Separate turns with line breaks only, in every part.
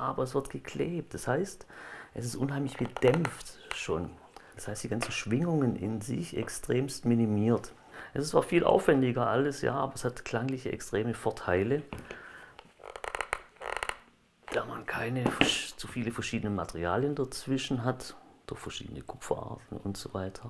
aber es wird geklebt. Das heißt, es ist unheimlich gedämpft schon. Das heißt, die ganzen Schwingungen in sich extremst minimiert. Es ist zwar viel aufwendiger alles, ja, aber es hat klangliche extreme Vorteile, da man keine zu viele verschiedene Materialien dazwischen hat, durch verschiedene Kupferarten und so weiter.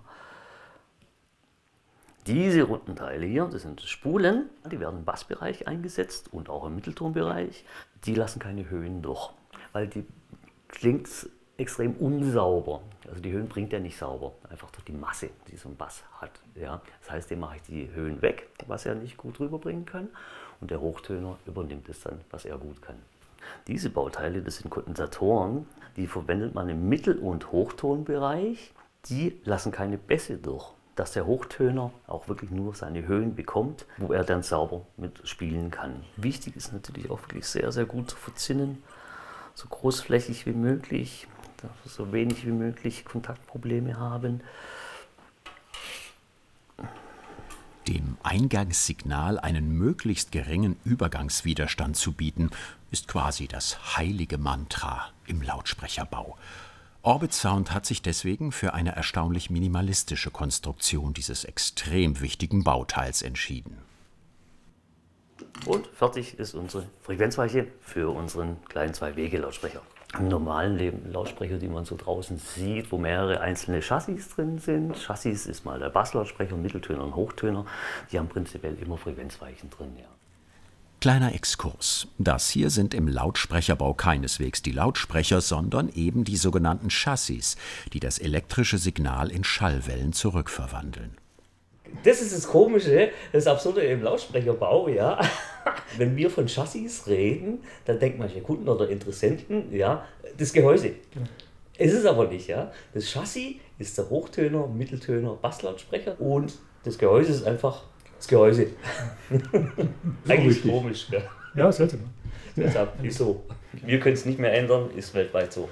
Diese runden Teile hier, das sind Spulen, die werden im Bassbereich eingesetzt und auch im Mitteltonbereich. Die lassen keine Höhen durch, weil die klingt extrem unsauber. Also die Höhen bringt er nicht sauber, einfach durch die Masse, die so ein Bass hat. Ja. Das heißt, dem mache ich die Höhen weg, was er nicht gut rüberbringen kann. Und der Hochtöner übernimmt es dann, was er gut kann. Diese Bauteile, das sind Kondensatoren, die verwendet man im Mittel- und Hochtonbereich. Die lassen keine Bässe durch, dass der Hochtöner auch wirklich nur seine Höhen bekommt, wo er dann sauber mit spielen kann. Wichtig ist natürlich auch wirklich sehr, sehr gut zu verzinnen, so großflächig wie möglich, so wenig wie möglich Kontaktprobleme haben.
Dem Eingangssignal einen möglichst geringen Übergangswiderstand zu bieten, ist quasi das heilige Mantra im Lautsprecherbau. Orbit Sound hat sich deswegen für eine erstaunlich minimalistische Konstruktion dieses extrem wichtigen Bauteils entschieden.
Und fertig ist unsere Frequenzweiche für unseren kleinen Zwei-Wege-Lautsprecher. Im normalen Leben Lautsprecher, die man so draußen sieht, wo mehrere einzelne Chassis drin sind. Chassis ist mal der Basslautsprecher, Mitteltöner und Hochtöner. Die haben prinzipiell immer Frequenzweichen drin, ja.
Kleiner Exkurs. Das hier sind im Lautsprecherbau keineswegs die Lautsprecher, sondern eben die sogenannten Chassis, die das elektrische Signal in Schallwellen zurückverwandeln.
Das ist das Komische, das Absurde im Lautsprecherbau, ja. Wenn wir von Chassis reden, dann denken manche Kunden oder Interessenten, ja, das Gehäuse. Es ist aber nicht, ja. Das Chassis ist der Hochtöner, Mitteltöner, Basslautsprecher und das Gehäuse ist einfach das Gehäuse. Eigentlich
richtig.
Komisch, ja.
Ja, seltsam.
Deshalb ist so. Wir können es nicht mehr ändern, ist weltweit so.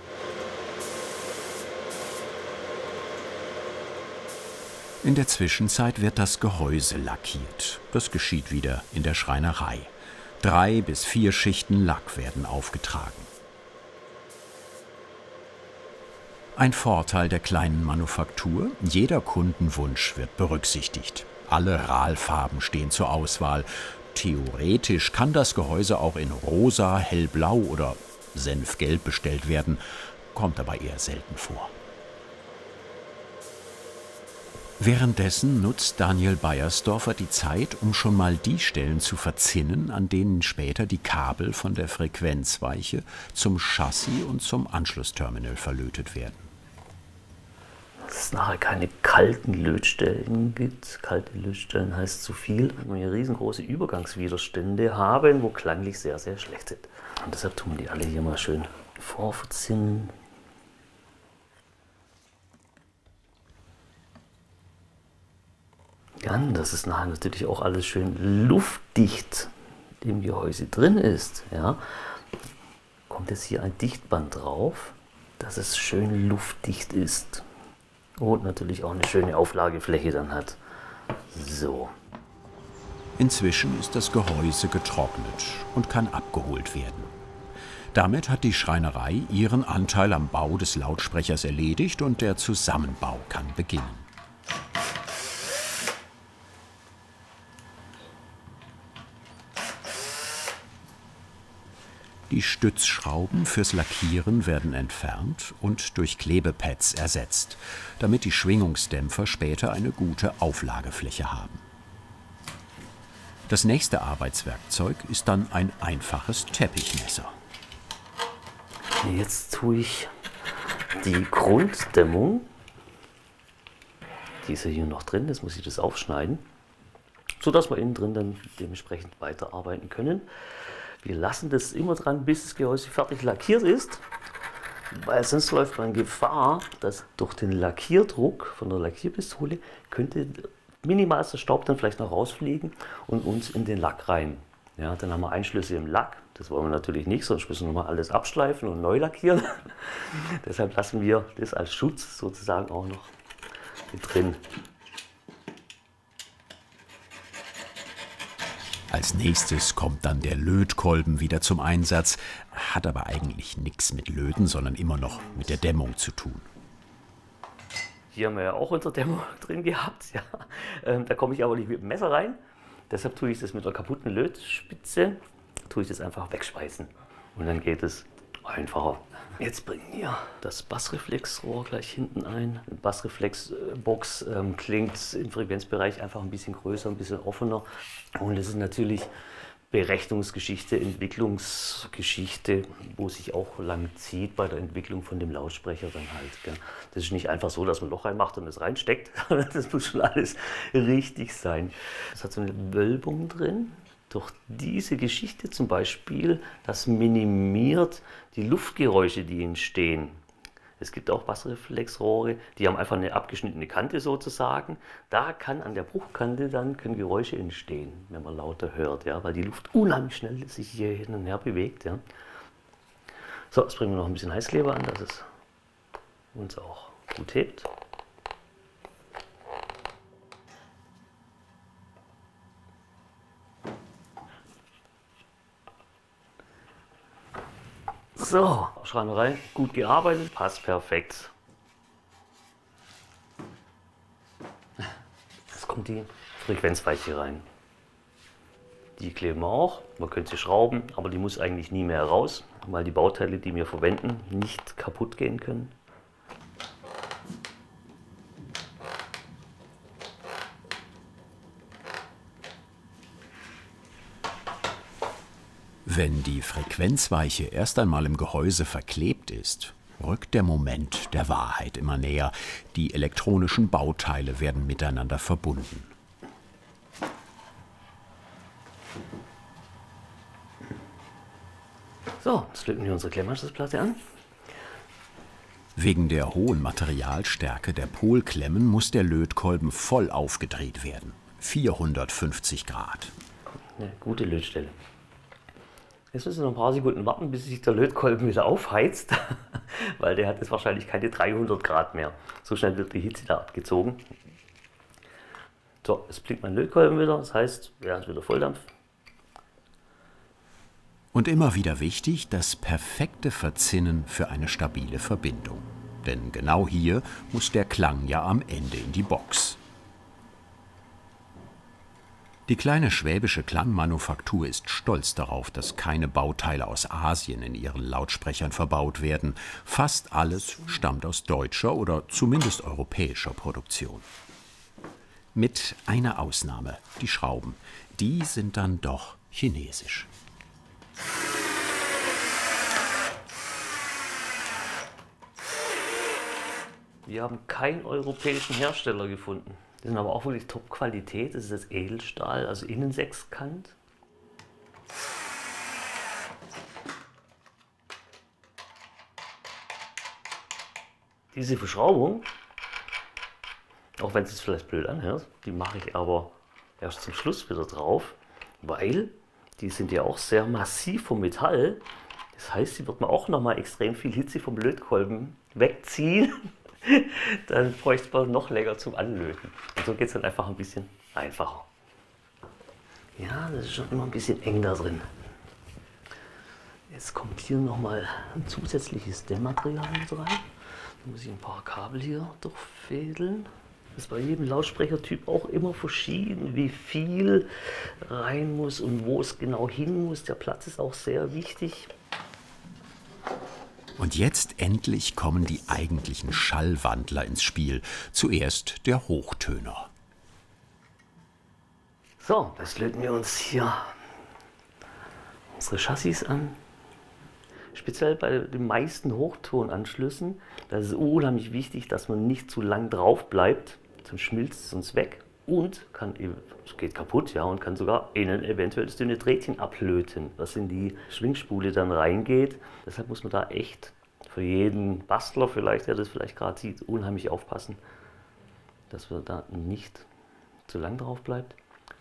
In der Zwischenzeit wird das Gehäuse lackiert. Das geschieht wieder in der Schreinerei. 3 bis 4 Schichten Lack werden aufgetragen. Ein Vorteil der kleinen Manufaktur: jeder Kundenwunsch wird berücksichtigt. Alle RAL-Farben stehen zur Auswahl. Theoretisch kann das Gehäuse auch in rosa, hellblau oder senfgelb bestellt werden, kommt aber eher selten vor. Währenddessen nutzt Daniel Beiersdorfer die Zeit, um schon mal die Stellen zu verzinnen, an denen später die Kabel von der Frequenzweiche zum Chassis und zum Anschlussterminal verlötet werden.
Dass es nachher keine kalten Lötstellen gibt. Kalte Lötstellen heißt zu viel, wenn wir riesengroße Übergangswiderstände haben, wo klanglich sehr, sehr schlecht sind. Und deshalb tun wir die alle hier mal schön vorverzinnen. Dann, dass es nachher natürlich auch alles schön luftdicht im Gehäuse drin ist. Ja. Kommt jetzt hier ein Dichtband drauf, dass es schön luftdicht ist. Und natürlich auch eine schöne Auflagefläche dann hat. So.
Inzwischen ist das Gehäuse getrocknet und kann abgeholt werden. Damit hat die Schreinerei ihren Anteil am Bau des Lautsprechers erledigt und der Zusammenbau kann beginnen. Die Stützschrauben fürs Lackieren werden entfernt und durch Klebepads ersetzt, damit die Schwingungsdämpfer später eine gute Auflagefläche haben. Das nächste Arbeitswerkzeug ist dann ein einfaches Teppichmesser.
Jetzt tue ich die Grunddämmung. Die ist ja hier noch drin, jetzt muss ich das aufschneiden, sodass wir innen drin dann dementsprechend weiterarbeiten können. Wir lassen das immer dran, bis das Gehäuse fertig lackiert ist, weil sonst läuft man Gefahr, dass durch den Lackierdruck von der Lackierpistole könnte minimalster Staub dann vielleicht noch rausfliegen und uns in den Lack rein. Ja, dann haben wir Einschlüsse im Lack, das wollen wir natürlich nicht, sonst müssen wir nochmal alles abschleifen und neu lackieren. Deshalb lassen wir das als Schutz sozusagen auch noch mit drin.
Als nächstes kommt dann der Lötkolben wieder zum Einsatz, hat aber eigentlich nichts mit Löten, sondern immer noch mit der Dämmung zu tun.
Hier haben wir ja auch unsere Dämmung drin gehabt. Ja. Da komme ich aber nicht mit dem Messer rein. Deshalb tue ich das mit einer kaputten Lötspitze, tue ich das einfach wegspeisen. Und dann geht es einfacher. Jetzt bringen wir das Bassreflexrohr gleich hinten ein. Die Bassreflexbox klingt im Frequenzbereich einfach ein bisschen größer, ein bisschen offener. Und das ist natürlich Berechnungsgeschichte, Entwicklungsgeschichte, wo sich auch lang zieht bei der Entwicklung von dem Lautsprecher dann halt. Gell. Das ist nicht einfach so, dass man ein Loch reinmacht und es reinsteckt. Das muss schon alles richtig sein. Es hat so eine Wölbung drin. Durch diese Geschichte zum Beispiel, das minimiert die Luftgeräusche, die entstehen. Es gibt auch Bassreflexrohre, die haben einfach eine abgeschnittene Kante sozusagen. Da kann an der Bruchkante können Geräusche entstehen, wenn man lauter hört, ja, weil die Luft unheimlich schnell sich hier hin und her bewegt. Ja. So, jetzt bringen wir noch ein bisschen Heißkleber an, dass es uns auch gut hebt. So, Schreinerei, gut gearbeitet, passt perfekt. Jetzt kommt die Frequenzweiche rein. Die kleben wir auch, man könnte sie schrauben, aber die muss eigentlich nie mehr raus, weil die Bauteile, die wir verwenden, nicht kaputt gehen können.
Wenn die Frequenzweiche erst einmal im Gehäuse verklebt ist, rückt der Moment der Wahrheit immer näher. Die elektronischen Bauteile werden miteinander verbunden.
So, jetzt löten wir unsere Klemmanschlussplatte an.
Wegen der hohen Materialstärke der Polklemmen muss der Lötkolben voll aufgedreht werden. 450 Grad.
Eine gute Lötstelle. Jetzt müssen wir noch ein paar Sekunden warten, bis sich der Lötkolben wieder aufheizt, weil der hat jetzt wahrscheinlich keine 300 Grad mehr. So schnell wird die Hitze da abgezogen. So, jetzt blinkt mein Lötkolben wieder, das heißt, er ist wieder Volldampf.
Und immer wieder wichtig, das perfekte Verzinnen für eine stabile Verbindung. Denn genau hier muss der Klang ja am Ende in die Box. Die kleine schwäbische Klangmanufaktur ist stolz darauf, dass keine Bauteile aus Asien in ihren Lautsprechern verbaut werden. Fast alles stammt aus deutscher oder zumindest europäischer Produktion. Mit einer Ausnahme, die Schrauben. Die sind dann doch chinesisch.
Wir haben keinen europäischen Hersteller gefunden. Die sind aber auch wirklich Top-Qualität. Das ist das Edelstahl, also innen sechskant. Diese Verschraubung, auch wenn es sich vielleicht blöd anhört, die mache ich aber erst zum Schluss wieder drauf, weil die sind ja auch sehr massiv vom Metall. Das heißt, sie wird man auch nochmal extrem viel Hitze vom Lötkolben wegziehen. Dann bräuchte man noch länger zum Anlöten. Und so geht es dann einfach ein bisschen einfacher. Ja, das ist schon immer ein bisschen eng da drin. Jetzt kommt hier nochmal ein zusätzliches Dämmmaterial mit rein. Da muss ich ein paar Kabel hier durchfädeln. Das ist bei jedem Lautsprechertyp auch immer verschieden, wie viel rein muss und wo es genau hin muss. Der Platz ist auch sehr wichtig.
Und jetzt endlich kommen die eigentlichen Schallwandler ins Spiel. Zuerst der Hochtöner.
So, jetzt löten wir uns hier unsere Chassis an. Speziell bei den meisten Hochtonanschlüssen, da ist es unheimlich wichtig, dass man nicht zu lang drauf bleibt, sonst schmilzt es uns weg und es geht kaputt, ja, und kann sogar innen eventuell das dünne Drähtchen ablöten, was in die Schwingspule dann reingeht. Deshalb muss man da echt für jeden Bastler vielleicht, der das vielleicht gerade sieht, unheimlich aufpassen, dass man da nicht zu lang drauf bleibt.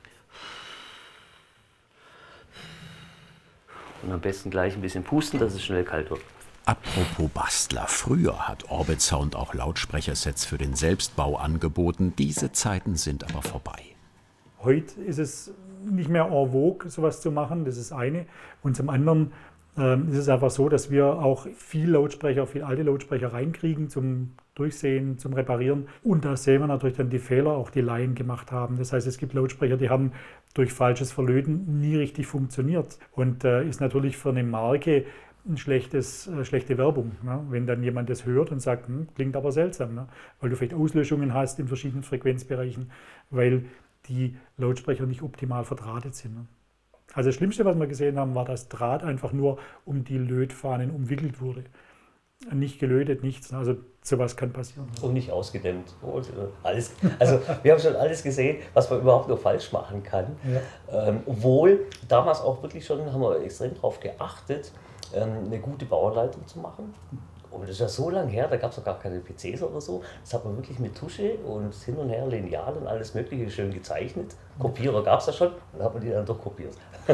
Und am besten gleich ein bisschen pusten, dass es schnell kalt wird.
Apropos Bastler, früher hat Orbit Sound auch Lautsprechersets für den Selbstbau angeboten. Diese Zeiten sind aber vorbei.
Heute ist es nicht mehr en vogue, sowas zu machen, das ist eine. Und zum anderen ist es einfach so, dass wir auch viel alte Lautsprecher reinkriegen zum Durchsehen, zum Reparieren. Und da sehen wir natürlich dann die Fehler, auch die Laien gemacht haben. Das heißt, es gibt Lautsprecher, die haben durch falsches Verlöten nie richtig funktioniert. Und ist natürlich für eine Marke eine schlechte Werbung, ne? Wenn dann jemand das hört und sagt, klingt aber seltsam, ne? Weil du vielleicht Auslöschungen hast in verschiedenen Frequenzbereichen, weil die Lautsprecher nicht optimal verdrahtet sind. Ne? Also das Schlimmste, was wir gesehen haben, war, dass Draht einfach nur um die Lötfahnen umwickelt wurde. Nicht gelötet, nichts. Also sowas kann passieren.
Und nicht ausgedämmt. Alles. Also wir haben schon alles gesehen, was man überhaupt nur falsch machen kann. Ja. Obwohl damals auch wirklich schon, haben wir extrem darauf geachtet, eine gute Bauanleitung zu machen. Und das ist ja so lange her, da gab es noch gar keine PCs oder so. Das hat man wirklich mit Tusche und hin und her Lineal und alles Mögliche schön gezeichnet. Kopierer gab es ja schon, dann hat man die dann doch kopiert.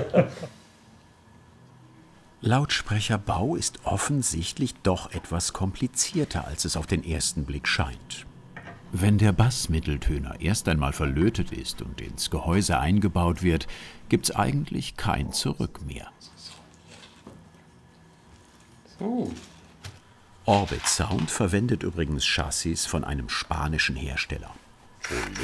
Lautsprecherbau ist offensichtlich doch etwas komplizierter, als es auf den ersten Blick scheint. Wenn der Bassmitteltöner erst einmal verlötet ist und ins Gehäuse eingebaut wird, gibt's eigentlich kein Zurück mehr. Orbit Sound verwendet übrigens Chassis von einem spanischen Hersteller.